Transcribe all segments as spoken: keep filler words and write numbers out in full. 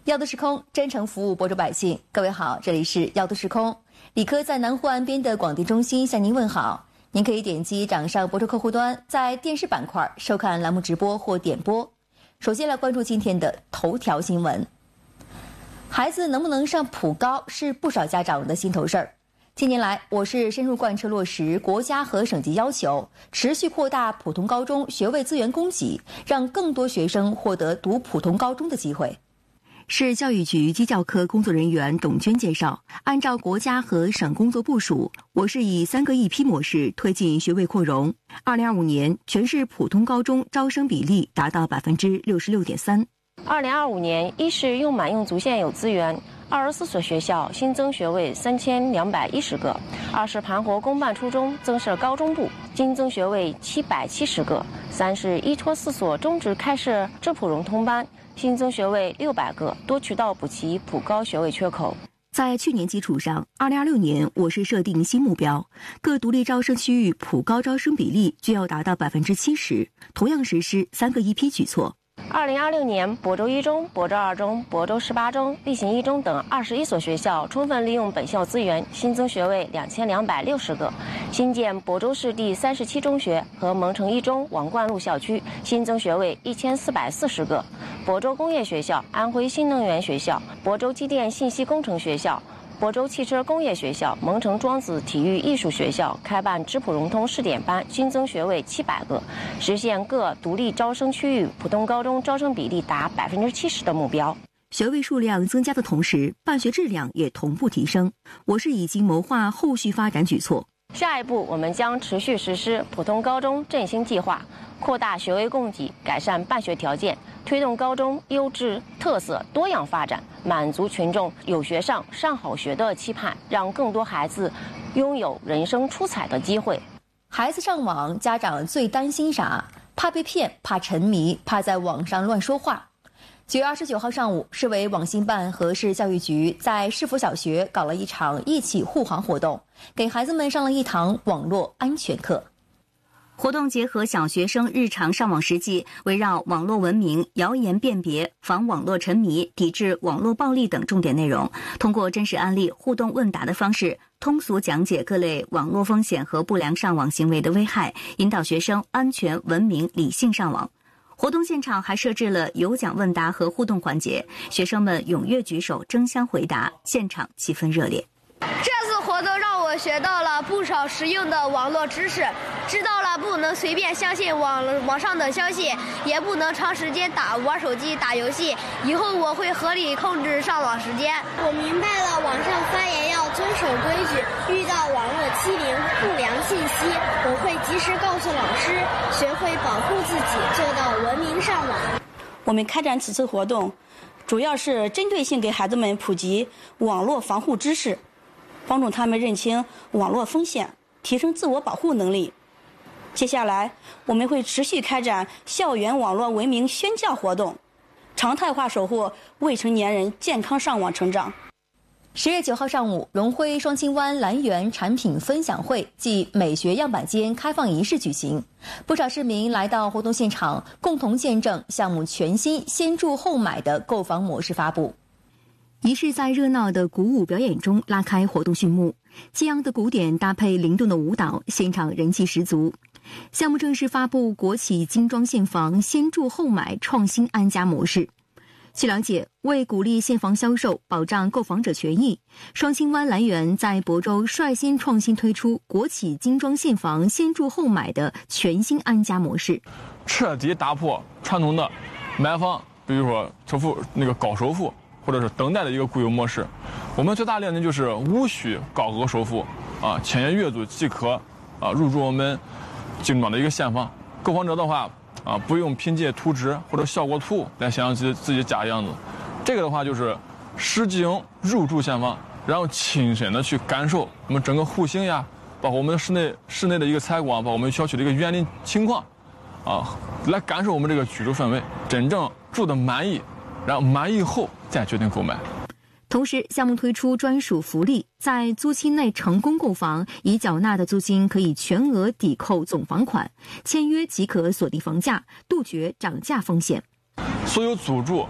药都时空，真诚服务播州百姓。各位好，这里是药都时空。李科在南湖岸边的广电中心向您问好。您可以点击掌上播州客户端，在电视板块收看栏目直播或点播。首先来关注今天的头条新闻。孩子能不能上普高是不少家长的心头事儿。近年来，我市深入贯彻落实国家和省级要求，持续扩大普通高中学位资源供给，让更多学生获得读普通高中的机会。市教育局机教科工作人员董娟介绍，按照国家和省工作部署，我市以三个一批模式推进学位扩容。二零二五年，全市普通高中招生比例达到百分之六十六点三。 二零二五年，一市用满用足现有资源，二十四所学校新增学位三千两百一十个；二市盘活公办初中增设高中部，新增学位七百七十个；三市一托四所中职开设智普融通班，新增学位六百个，多渠道补齐普高学位缺口。 在去年基础上，二零二六年我市设定新目标，各独立招生区域普高招生比例均要达到百分之七十，同样实施三个一批举措。 二零二六年，亳州一中、亳州二中、亳州十八中、力行一中等二十一所学校充分利用本校资源，新增学位两千两百六十个；新建亳州市第三十七中学和蒙城一中王冠路校区，新增学位一千四百四十个；亳州工业学校、安徽新能源学校、亳州机电信息工程学校、亳州汽车工业学校、蒙城庄子体育艺术学校开办智普融通试点班，新增学位七百个，实现各独立招生区域普通高中招生比例达百分之七十的目标。 学位数量增加的同时，办学质量也同步提升。我市已经谋划后续发展举措。 下一步，我们将持续实施普通高中振兴计划，扩大学位供给，改善办学条件，推动高中优质、特色、多样发展，满足群众有学上、上好学的期盼，让更多孩子拥有人生出彩的机会。 孩子上网，家长最担心啥？怕被骗，怕沉迷，怕在网上乱说话。九月二十九号上午，市委网信办和市教育局在市府小学搞了一场一起护航活动，给孩子们上了一堂网络安全课。活动结合小学生日常上网实际，围绕网络文明、谣言辨别、防网络沉迷、抵制网络暴力等重点内容，通过真实案例、互动问答的方式，通俗讲解各类网络风险和不良上网行为的危害，引导学生安全、文明、理性上网。活动现场还设置了有奖问答和互动环节，学生们踊跃举手争相回答，现场气氛热烈。 这次活动让我学到了不少实用的网络知识，知道了不能随便相信网网上的消息，也不能长时间打玩手机打游戏。以后我会合理控制上网时间。 我明白了，网上发言要遵守规矩，遇到网络欺凌、不良信息，我会及时告诉老师，学会保护自己，做到文明上网。 我们开展此次活动，主要是针对性给孩子们普及网络防护知识，帮助他们认清网络风险，提升自我保护能力。接下来，我们会持续开展校园网络文明宣教活动，常态化守护未成年人健康上网成长。 十月九号上午，荣辉双清湾蓝园产品分享会暨美学样板间开放仪式举行，不少市民来到活动现场，共同见证项目全新先住后买的购房模式发布。仪式在热闹的鼓舞表演中拉开活动序幕，激昂的鼓点搭配灵动的舞蹈，现场人气十足。项目正式发布国企精装现房先住后买创新安家模式。据了解，为鼓励现房销售，保障购房者权益，双清湾蓝园在亳州率先创新推出国企精装现房先住后买的全新安家模式， 彻底打破传统的买房，比如说首付那个高首付或者是等待的一个固有模式。我们最大亮点就是无需高额首付啊，签约月租即可啊入住我们精装的一个现房。购房者的话啊，不用凭借图纸或者效果图来想象自己自己家的样子，这个的话就是实景入住现房，然后亲身的去感受我们整个户型呀，包括我们室内室内的一个采光，包括我们小区的一个园林情况，啊，来感受我们这个居住氛围，真正住的满意，然后满意后再决定购买。 同时，项目推出专属福利，在租期内成功购房，已缴纳的租金可以全额抵扣总房款，签约即可锁定房价，杜绝涨价风险。 所有租主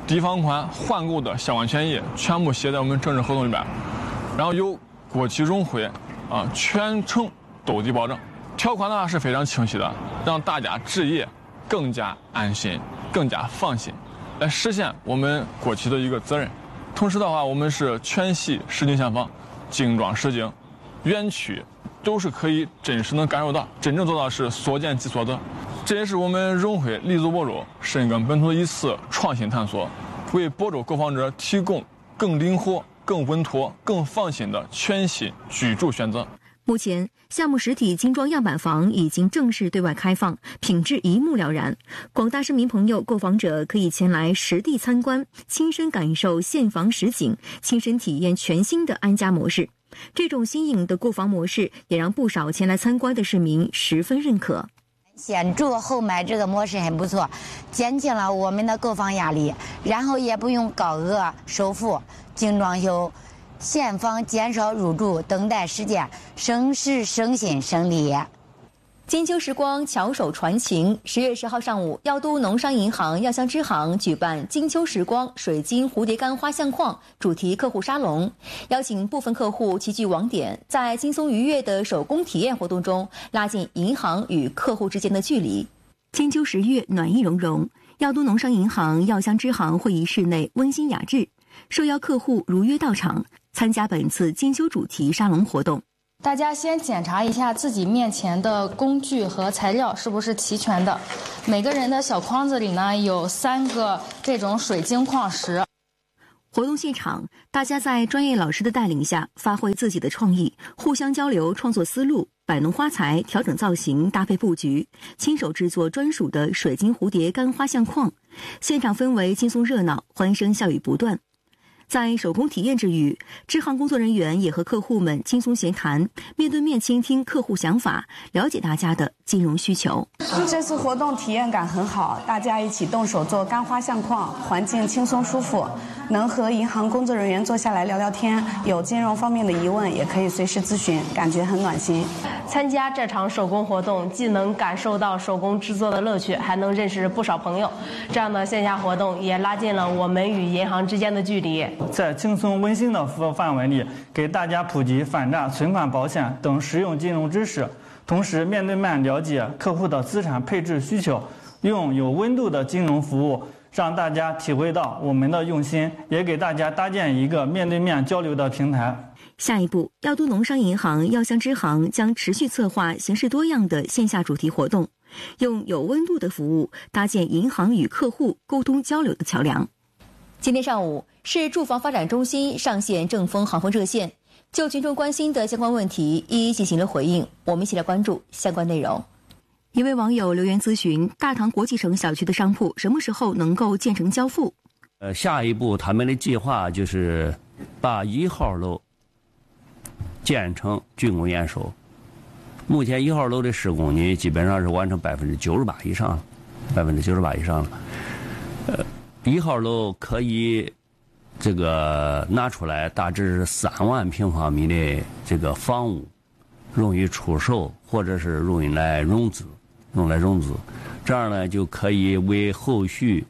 地方款换购的相关权益全部写在我们政治合同里边，然后由国企融汇啊全程兜底保证。条款呢是非常清晰的，让大家置业更加安心、更加放心，来实现我们国企的一个责任。同时的话，我们是全系实景现房，精装实景，园区都是可以真实能感受到，真正做到是所见即所得。这也是我们融汇立足亳州、深耕本土的一次创新探索，为亳州购房者提供更灵活、更稳妥、更放心的全新居住选择。 目前，项目实体精装样板房已经正式对外开放，品质一目了然。广大市民朋友、购房者可以前来实地参观，亲身感受现房实景，亲身体验全新的安家模式。这种新颖的购房模式，也让不少前来参观的市民十分认可。 先住后买这个模式很不错，减轻了我们的购房压力，然后也不用高额首付、精装修。现房减少入住等待时间，省时省心省力。 金秋时光巧手传情。十月十号上午，药都农商银行药香支行举办金秋时光水晶蝴蝶干花相框主题客户沙龙，邀请部分客户齐聚网点，在轻松愉悦的手工体验活动中，拉近银行与客户之间的距离。金秋十月暖意融融，药都农商银行药香支行会议室内温馨雅致，受邀客户如约到场参加本次金秋主题沙龙活动。 大家先检查一下自己面前的工具和材料是不是齐全的。每个人的小筐子里呢有三个这种水晶矿石。 活动现场，大家在专业老师的带领下，发挥自己的创意，互相交流创作思路，摆弄花材，调整造型，搭配布局，亲手制作专属的水晶蝴蝶干花相框。现场氛围轻松热闹，欢声笑语不断。在手工体验之余，支行工作人员也和客户们轻松闲谈，面对面倾听客户想法，了解大家的金融需求。 这次活动体验感很好，大家一起动手做干花相框，环境轻松舒服，能和银行工作人员坐下来聊聊天，有金融方面的疑问也可以随时咨询，感觉很暖心。 参加这场手工活动，既能感受到手工制作的乐趣，还能认识不少朋友。这样的线下活动也拉近了我们与银行之间的距离。 在轻松温馨的服务范围里，给大家普及反诈、存款保险等实用金融知识，同时面对面了解客户的资产配置需求，用有温度的金融服务让大家体会到我们的用心，也给大家搭建一个面对面交流的平台。 下一步，药都农商银行药香支行将持续策划形式多样的线下主题活动，用有温度的服务搭建银行与客户沟通交流的桥梁。今天上午，市住房发展中心上线正风行风热线，就群众关心的相关问题一一进行了回应。我们一起来关注相关内容。一位网友留言咨询：大唐国际城小区的商铺什么时候能够建成交付？ 呃，下一步他们的计划就是把一号楼建成竣工验收。目前一号楼的施工呢，基本上是完成百分之九十八以上了，百分之九十八以上了。呃，一号楼可以这个拿出来，大致是三万平方米的这个房屋，用于出售或者是用于来融资，用来融资，这样呢就可以为后续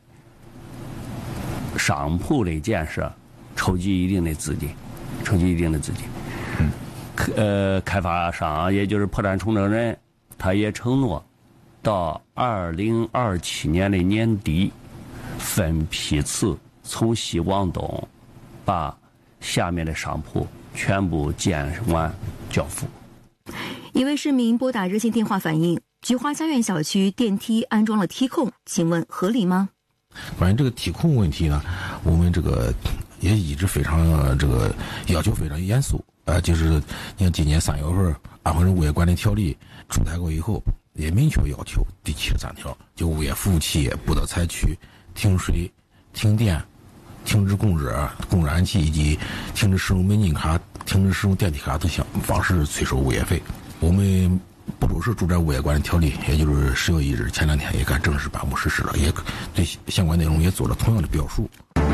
商铺的建设筹集一定的资金，筹集一定的资金。嗯，呃，开发商也就是破产重整人，他也承诺到二零二七年的年底，分批次从西往东把下面的商铺全部建完交付。 一位市民拨打热线电话反映，菊花家苑小区电梯安装了梯控，请问合理吗？ 关于这个梯控问题呢，我们这个也一直非常这个要求非常严肃。呃，就是你看今年三月份，安徽省物业管理条例出台过以后，也明确要求第七十三条，就物业服务企业不得采取停水、停电、停止供热、供热安气以及停止使用门禁卡、停止使用电梯卡等项方式催收物业费。我们亳州市住宅物业管理条例，也就是十月一日前两天也该正式颁布实施了，也对相关内容也做了同样的表述。